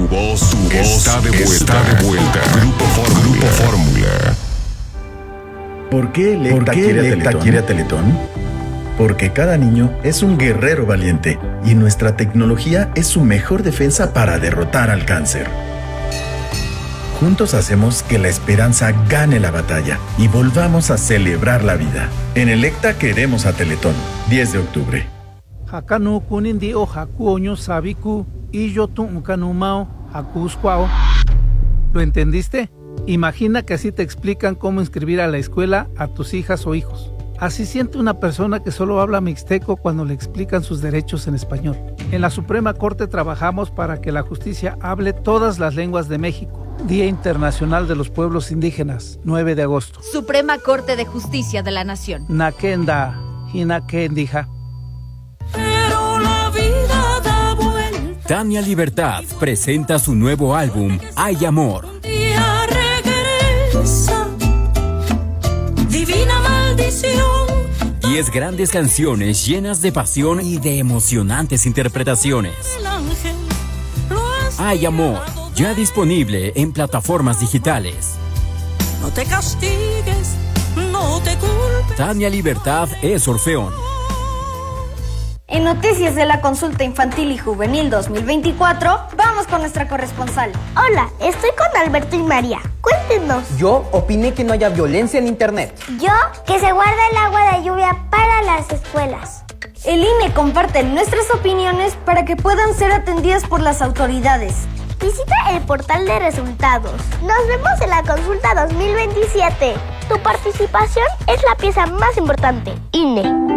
voz está de vuelta. Grupo Fórmula. ¿Por qué Electa quiere a Teletón? Porque cada niño es un guerrero valiente y nuestra tecnología es su mejor defensa para derrotar al cáncer. Juntos hacemos que la esperanza gane la batalla y volvamos a celebrar la vida. En Electa queremos a Teletón. 10 de octubre. Hakanu kunindi o hakuoño sabiku y yo tu kanumao hakuskwao. ¿Lo entendiste? Imagina que así te explican cómo inscribir a la escuela a tus hijas o hijos. Así siente una persona que solo habla mixteco cuando le explican sus derechos en español. En la Suprema Corte trabajamos para que la justicia hable todas las lenguas de México. Día Internacional de los Pueblos Indígenas, 9 de agosto. Suprema Corte de Justicia de la Nación. Nakenda, Hinakendija. Pero la vida da vuelta. Tania Libertad presenta su nuevo álbum, Hay Amor. Un día regresa, divina maldición. 10 grandes canciones llenas de pasión y de emocionantes interpretaciones. El ángel lo has Hay Amor, ya disponible en plataformas digitales. No te castigues, no te culpes. Tania Libertad es Orfeón. En Noticias de la Consulta Infantil y Juvenil 2024, vamos con nuestra corresponsal. Hola, estoy con Alberto y María. Cuéntenos. Yo opiné que no haya violencia en internet. Yo, que se guarde el agua de lluvia para las escuelas. El INE comparte nuestras opiniones para que puedan ser atendidas por las autoridades. Visita el portal de resultados. Nos vemos en la consulta 2027. Tu participación es la pieza más importante. INE.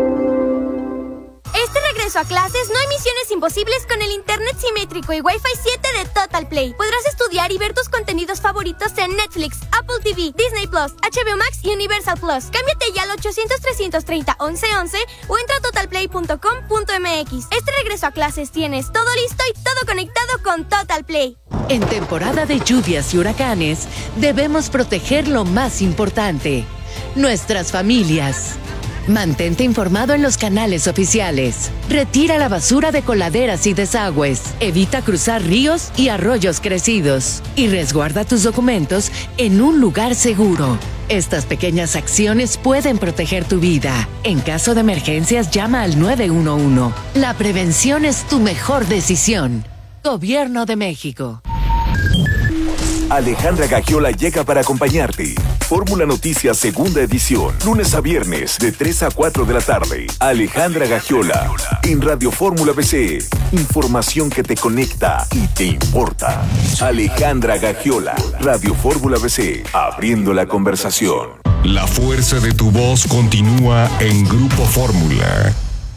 Este regreso a clases no hay misiones imposibles con el internet simétrico y Wi-Fi 7 de Total Play. Podrás estudiar y ver tus contenidos favoritos en Netflix, Apple TV, Disney Plus, HBO Max y Universal Plus. Cámbiate ya al 800-330-1111 o entra a totalplay.com.mx. Este regreso a clases tienes todo listo y todo conectado con Total Play. En temporada de lluvias y huracanes, debemos proteger lo más importante: nuestras familias. Mantente informado en los canales oficiales. Retira la basura de coladeras y desagües. Evita cruzar ríos y arroyos crecidos. Y resguarda tus documentos en un lugar seguro. Estas pequeñas acciones pueden proteger tu vida. En caso de emergencias, llama al 911. La prevención es tu mejor decisión. Gobierno de México. Alejandra Gagiola llega para acompañarte. Fórmula Noticias, segunda edición. Lunes a viernes, de 3 a 4 de la tarde. Alejandra Gagiola, en Radio Fórmula BC. Información que te conecta y te importa. Alejandra Gagiola, Radio Fórmula BC. Abriendo la conversación. La fuerza de tu voz continúa en Grupo Fórmula.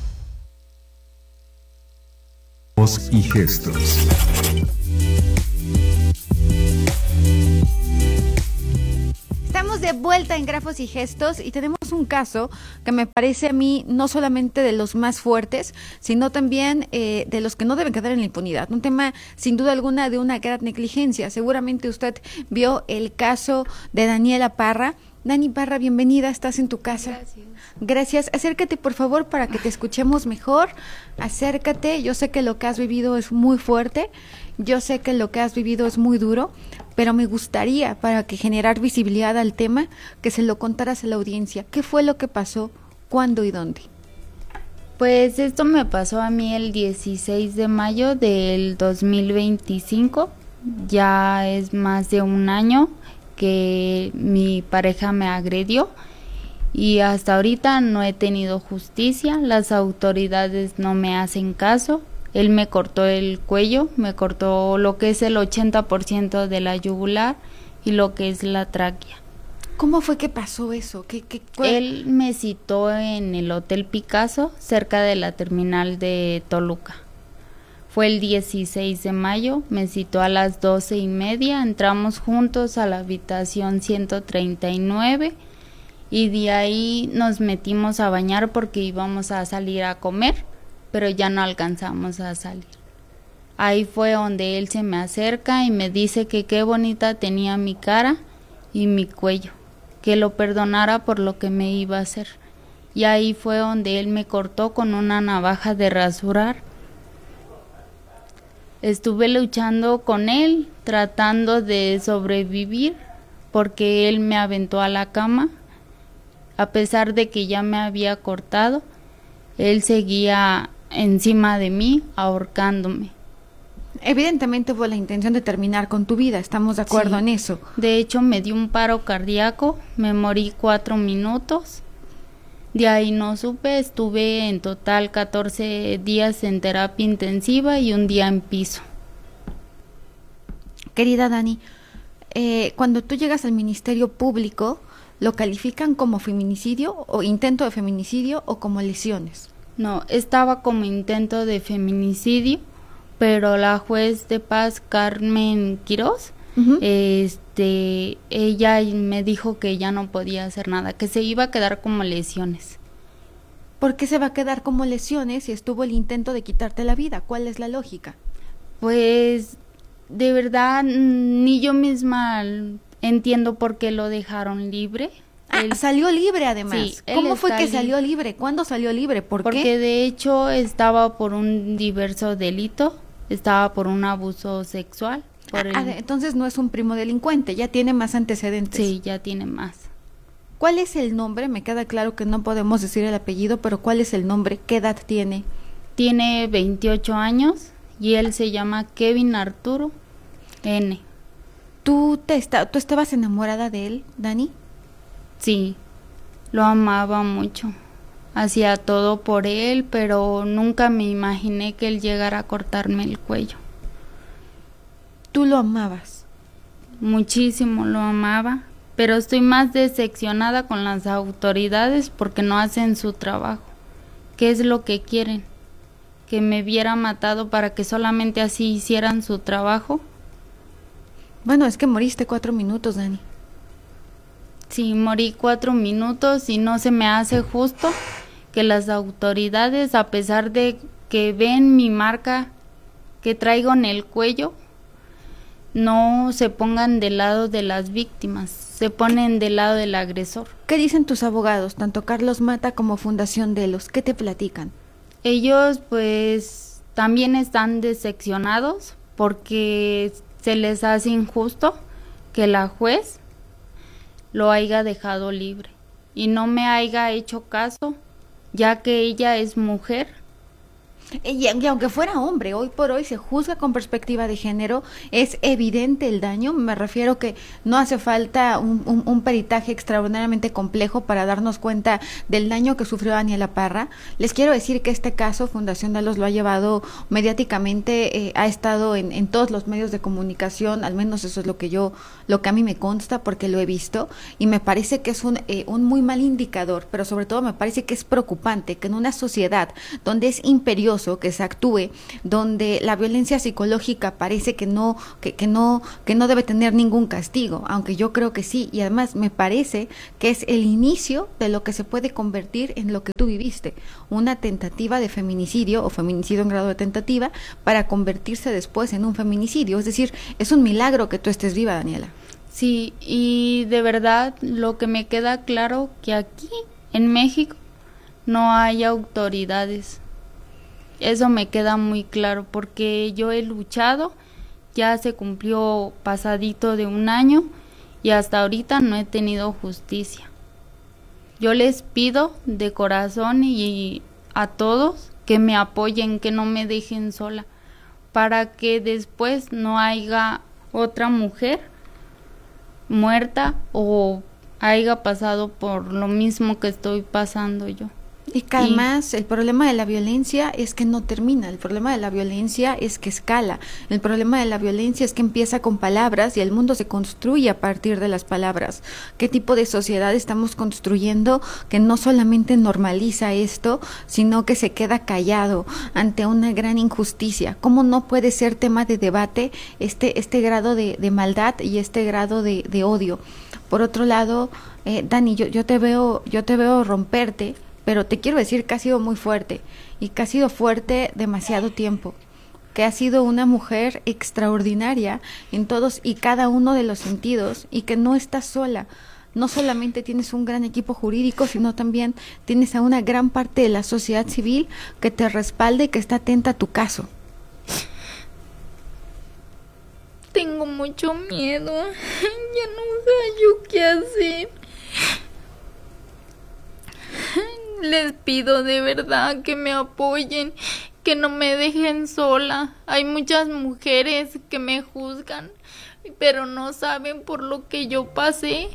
Voz y gestos. Estamos de vuelta en Grafos y Gestos y tenemos un caso que me parece a mí no solamente de los más fuertes, sino también de los que no deben quedar en la impunidad. Un tema sin duda alguna de una gran negligencia. Seguramente usted vio el caso de Daniela Parra. Dani Parra, bienvenida, estás en tu casa. Gracias. Acércate, por favor, para que te escuchemos mejor. Acércate. Yo sé que lo que has vivido es muy fuerte. Yo sé que lo que has vivido es muy duro, pero me gustaría, para que generar visibilidad al tema, que se lo contaras a la audiencia. ¿Qué fue lo que pasó? ¿Cuándo y dónde? Pues esto me pasó a mí el 16 de mayo del 2025. Ya es más de un año que mi pareja me agredió y hasta ahorita no he tenido justicia. Las autoridades no me hacen caso. Él me cortó el cuello, me cortó lo que es el 80% de la yugular y lo que es la tráquea. ¿Cómo fue que pasó eso? Él me citó en el Hotel Picasso, cerca de la terminal de Toluca. Fue el 16 de mayo, me citó a las 12:30, entramos juntos a la habitación 139 y de ahí nos metimos a bañar porque íbamos a salir a comer, pero ya no alcanzamos a salir. Ahí fue donde él se me acerca y me dice que qué bonita tenía mi cara y mi cuello, que lo perdonara por lo que me iba a hacer. Y ahí fue donde él me cortó con una navaja de rasurar. Estuve luchando con él, tratando de sobrevivir, porque él me aventó a la cama. A pesar de que ya me había cortado, él seguía encima de mí, ahorcándome. Evidentemente fue la intención de terminar con tu vida, ¿estamos de acuerdo en eso? De hecho, me dio un paro cardíaco, me morí 4 minutos. De ahí no supe, estuve en total 14 días en terapia intensiva y un día en piso. Querida Dani, cuando tú llegas al Ministerio Público, ¿lo califican como feminicidio o intento de feminicidio o como lesiones? No, estaba como intento de feminicidio, pero la juez de paz Carmen Quirós, ella me dijo que ya no podía hacer nada, que se iba a quedar como lesiones. ¿Por qué se va a quedar como lesiones si estuvo el intento de quitarte la vida? ¿Cuál es la lógica? Pues de verdad ni yo misma entiendo por qué lo dejaron libre. Salió libre además. Sí, ¿Cómo fue que salió libre? ¿Cuándo salió libre? ¿Por qué? Porque de hecho estaba por un diverso delito, estaba por un abuso sexual. Entonces no es un primo delincuente, ya tiene más antecedentes. Sí, ya tiene más. ¿Cuál es el nombre? Me queda claro que no podemos decir el apellido, pero ¿cuál es el nombre? ¿Qué edad tiene? Tiene 28 años y él se llama Kevin Arturo N. ¿Tú estabas enamorada de él, Dani? Sí, lo amaba mucho. Hacía todo por él, pero nunca me imaginé que él llegara a cortarme el cuello. ¿Tú lo amabas? Muchísimo lo amaba, pero estoy más decepcionada con las autoridades porque no hacen su trabajo. ¿Qué es lo que quieren? ¿Que me hubiera matado para que solamente así hicieran su trabajo? Bueno, es que moriste 4 minutos, Dani. Sí, morí 4 minutos y no se me hace justo que las autoridades, a pesar de que ven mi marca que traigo en el cuello, no se pongan del lado de las víctimas, se ponen del lado del agresor. ¿Qué dicen tus abogados, tanto Carlos Mata como Fundación Delos? ¿Qué te platican? Ellos pues también están decepcionados porque se les hace injusto que la juez lo haya dejado libre y no me haya hecho caso, ya que ella es mujer. Y aunque fuera hombre, hoy por hoy se juzga con perspectiva de género, es evidente el daño. Me refiero que no hace falta un peritaje extraordinariamente complejo para darnos cuenta del daño que sufrió Daniela Parra. Les quiero decir que este caso Fundación Delos lo ha llevado mediáticamente, ha estado en todos los medios de comunicación, al menos eso es lo que a mí me consta porque lo he visto, y me parece que es un muy mal indicador, pero sobre todo me parece que es preocupante que en una sociedad donde es imperioso que se actúe, donde la violencia psicológica parece que no debe tener ningún castigo, aunque yo creo que sí, y además me parece que es el inicio de lo que se puede convertir en lo que tú viviste, una tentativa de feminicidio o feminicidio en grado de tentativa para convertirse después en un feminicidio. Es decir, es un milagro que tú estés viva, Daniela. Sí, y de verdad lo que me queda claro que aquí en México no hay autoridades. Eso me queda muy claro porque yo he luchado, ya se cumplió pasadito de 1 año y hasta ahorita no he tenido justicia. Yo les pido de corazón y a todos que me apoyen, que no me dejen sola, para que después no haya otra mujer muerta o haya pasado por lo mismo que estoy pasando yo. Y que además el problema de la violencia es que no termina, el problema de la violencia es que escala, el problema de la violencia es que empieza con palabras y el mundo se construye a partir de las palabras. ¿Qué tipo de sociedad estamos construyendo que no solamente normaliza esto, sino que se queda callado ante una gran injusticia? ¿Cómo no puede ser tema de debate este grado de maldad y este grado de odio? Por otro lado, Dani, yo te veo romperte, pero te quiero decir que ha sido muy fuerte y que ha sido fuerte demasiado tiempo, que has sido una mujer extraordinaria en todos y cada uno de los sentidos y que no estás sola. No solamente tienes un gran equipo jurídico, sino también tienes a una gran parte de la sociedad civil que te respalda y que está atenta a tu caso. tengo mucho miedo. Ya no sé yo qué hacer. Les pido de verdad que me apoyen, que no me dejen sola. Hay muchas mujeres que me juzgan, pero no saben por lo que yo pasé.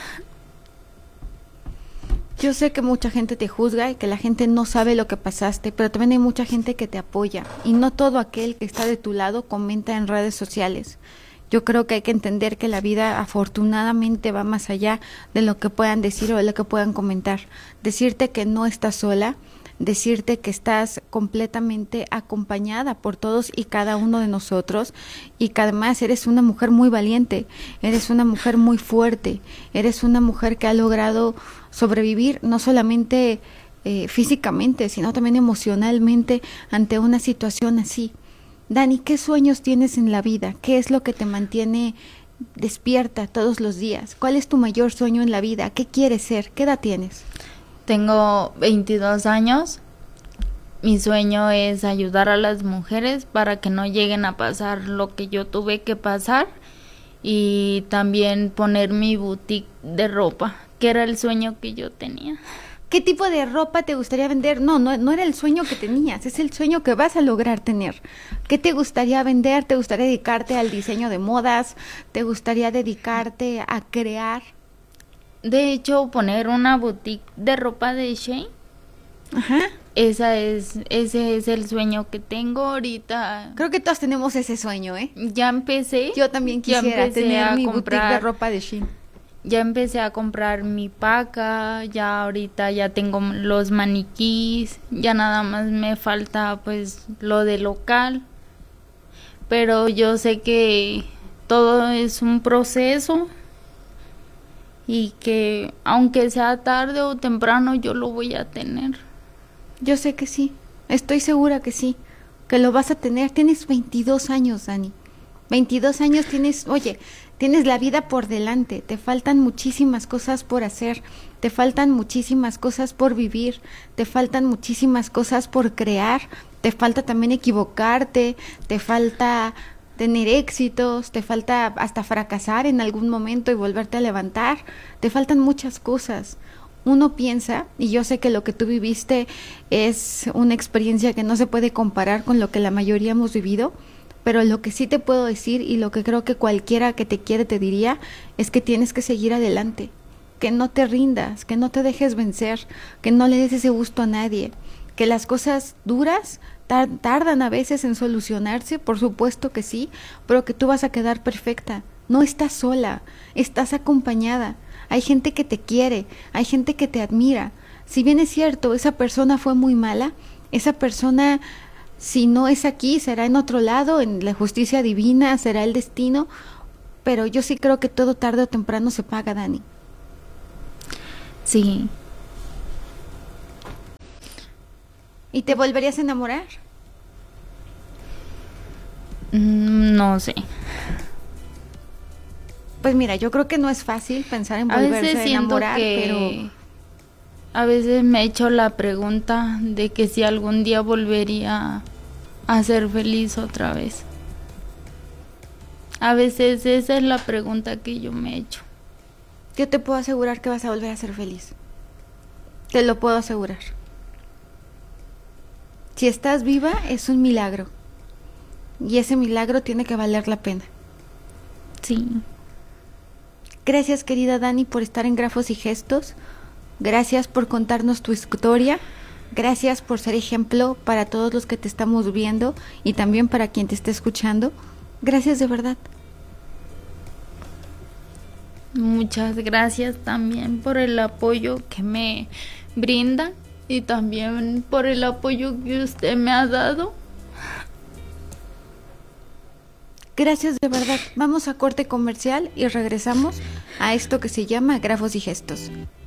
Yo sé que mucha gente te juzga y que la gente no sabe lo que pasaste, pero también hay mucha gente que te apoya y no todo aquel que está de tu lado comenta en redes sociales. Yo creo que hay que entender que la vida afortunadamente va más allá de lo que puedan decir o de lo que puedan comentar. Decirte que no estás sola, decirte que estás completamente acompañada por todos y cada uno de nosotros y que además eres una mujer muy valiente, eres una mujer muy fuerte, eres una mujer que ha logrado sobrevivir no solamente físicamente, sino también emocionalmente ante una situación así. Dani, ¿qué sueños tienes en la vida? ¿Qué es lo que te mantiene despierta todos los días? ¿Cuál es tu mayor sueño en la vida? ¿Qué quieres ser? ¿Qué edad tienes? Tengo 22 años. Mi sueño es ayudar a las mujeres para que no lleguen a pasar lo que yo tuve que pasar y también poner mi boutique de ropa, que era el sueño que yo tenía. ¿Qué tipo de ropa te gustaría vender? No era el sueño que tenías, es el sueño que vas a lograr tener. ¿Qué te gustaría vender? ¿Te gustaría dedicarte al diseño de modas? ¿Te gustaría dedicarte a crear? De hecho, poner una boutique de ropa de Shein. Ajá. Ese es el sueño que tengo ahorita. Creo que todos tenemos ese sueño, ¿eh? Ya empecé. Yo también quisiera tener mi boutique de ropa de Shein. Ya empecé a comprar mi paca, ya ahorita ya tengo los maniquís, ya nada más me falta pues lo de local. Pero yo sé que todo es un proceso y que aunque sea tarde o temprano yo lo voy a tener. Yo sé que sí, estoy segura que sí, que lo vas a tener. Tienes 22 años, Dani. 22 años tienes la vida por delante, te faltan muchísimas cosas por hacer, te faltan muchísimas cosas por vivir, te faltan muchísimas cosas por crear, te falta también equivocarte, te falta tener éxitos, te falta hasta fracasar en algún momento y volverte a levantar, te faltan muchas cosas. Uno piensa, y yo sé que lo que tú viviste es una experiencia que no se puede comparar con lo que la mayoría hemos vivido, pero lo que sí te puedo decir y lo que creo que cualquiera que te quiere te diría es que tienes que seguir adelante, que no te rindas, que no te dejes vencer, que no le des ese gusto a nadie, que las cosas duras tardan a veces en solucionarse, por supuesto que sí, pero que tú vas a quedar perfecta. No estás sola, estás acompañada. Hay gente que te quiere, hay gente que te admira. Si bien es cierto, esa persona fue muy mala, esa persona, si no es aquí, será en otro lado, en la justicia divina, será el destino, pero yo sí creo que todo tarde o temprano se paga, Dani. Sí. ¿Y te volverías a enamorar? No sé. Pues mira, yo creo que no es fácil pensar en volverse a enamorar, pero a veces me he hecho la pregunta de que si algún día volvería a ser feliz otra vez. A veces esa es la pregunta que yo me he hecho. Yo te puedo asegurar que vas a volver a ser feliz. Te lo puedo asegurar. Si estás viva, es un milagro. Y ese milagro tiene que valer la pena. Sí. Gracias, querida Dani, por estar en Grafos y Gestos. Gracias por contarnos tu historia. Gracias por ser ejemplo para todos los que te estamos viendo y también para quien te esté escuchando. Gracias de verdad. Muchas gracias también por el apoyo que me brinda y también por el apoyo que usted me ha dado. Gracias de verdad. Vamos a corte comercial y regresamos a esto que se llama Grafos y Gestos.